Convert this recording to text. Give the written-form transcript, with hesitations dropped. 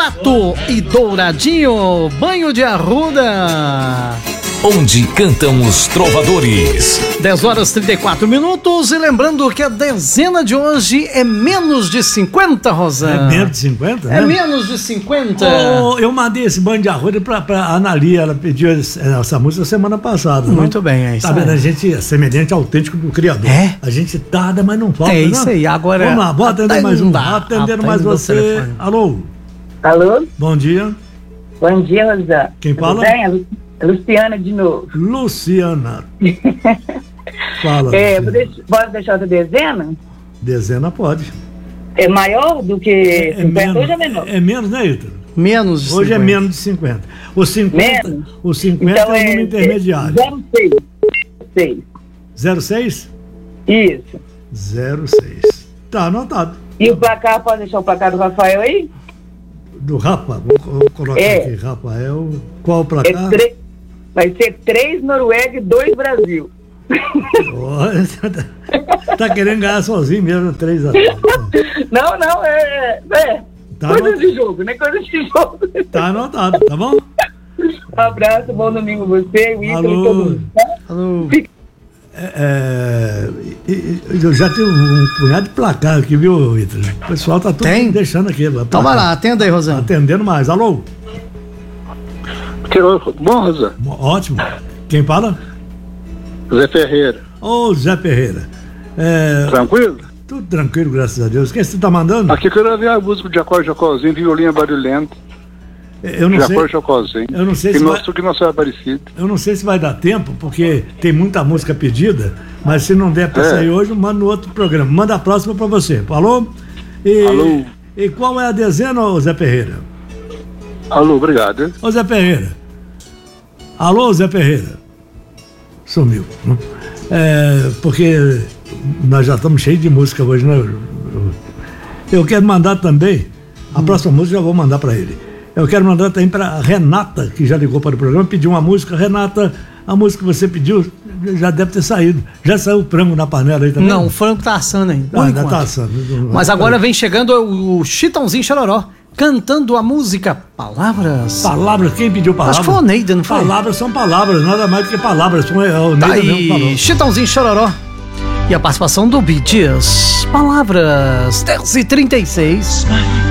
Pato e Douradinho, Banho de Arruda. Onde cantam os trovadores. 10h34. E lembrando que a dezena de hoje é menos de 50, Rosana. É menos de 50, né? É menos de 50. Eu mandei esse Banho de Arruda pra Analia. Ela pediu essa música semana passada. Muito bem, é isso. Tá vendo? A gente é semelhante autêntico do Criador. É? A gente tarda, mas não falta. É isso aí. Agora. Vamos lá, vou atender mais um. Atendendo mais você. Telefone. Alô? Alô? Bom dia. Bom dia, Rosana. Quem fala? Tudo bem? É Luciana de novo. Luciana. Fala. Posso deixar outra dezena? Dezena pode. É maior do que 50 hoje é menor? É menos, né, Ítalo? Menos de 50. Hoje é menos de 50. O 50, menos? O 50 então é o número intermediário. 06. 06? Isso. 06. Tá anotado. E o placar, pode deixar o placar do Rafael aí? Do Rafa? Vou colocar aqui, Rafael. Qual o placar? Vai ser 3 Noruega e 2 Brasil. Tá querendo ganhar sozinho mesmo, 3 a 0. Não, Tá coisa anotado. de jogo, né? Coisa de jogo. Tá anotado, tá bom? Um abraço, bom domingo a você, o Ítalo e todo mundo. Alô. Eu já tenho um punhado de placar aqui, viu, Ítalo? O pessoal tá tudo deixando aqui. Então vai lá, atenda aí, Rosana. Atendendo mais. Alô? Bom, Rosa. Ótimo. Quem fala? Zé Ferreira. Ô, Zé Ferreira. Tranquilo? Tudo tranquilo, graças a Deus. Quem você tá mandando? Aqui eu quero ver a música de Jacó Jacózinho, violino barulhento. Eu não Jacó sei. Jacózinho. Eu não sei que se nosso, que nosso é Aparecido. Eu não sei se vai dar tempo, porque tem muita música pedida, mas se não der pra sair hoje, eu mando no outro programa. Manda a próxima pra você. Alô? Alô? E qual é a dezena, ô Zé Ferreira? Alô, obrigado. Ô Zé Ferreira. Alô, Zé Ferreira. Sumiu. Porque nós já estamos cheios de música hoje, né? Eu quero mandar também, a próxima música eu vou mandar para ele. Eu quero mandar também para Renata, que já ligou para o programa, pediu uma música. Renata, a música que você pediu já deve ter saído. Já saiu o frango na panela aí também? Não, o frango tá assando ainda. Ainda tá assando. Mas agora vem chegando o Chitãozinho Chororó, cantando a música Palavras. Palavras? Quem pediu palavras? Acho que foi o Neida, não foi? Palavras são palavras, nada mais do que palavras. O Neida tá mesmo falou. aí, Chitãozinho Chororó. E a participação do Bee Gees. Palavras, 10h36.